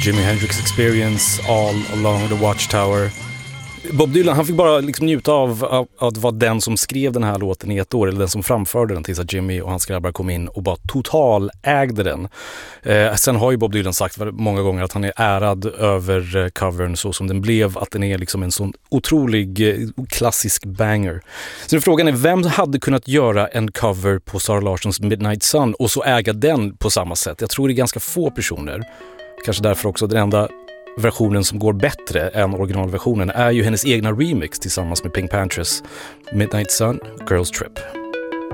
Jimi Hendrix Experience, All Along the Watchtower. Bob Dylan, han fick bara liksom njuta av att vara den som skrev den här låten i ett år, eller den som framförde den tills att Jimmy och hans grabbar kom in och bara total ägde den. Sen har ju Bob Dylan sagt många gånger att han är ärad över covern så som den blev, att den är liksom en sån otrolig klassisk banger. Så frågan är, vem hade kunnat göra en cover på Zara Larssons Midnight Sun och så äga den på samma sätt? Jag tror det är ganska få personer. Kanske därför också den enda versionen som går bättre än originalversionen är ju hennes egna remix tillsammans med Pink Panthers, Midnight Sun, Girls Trip.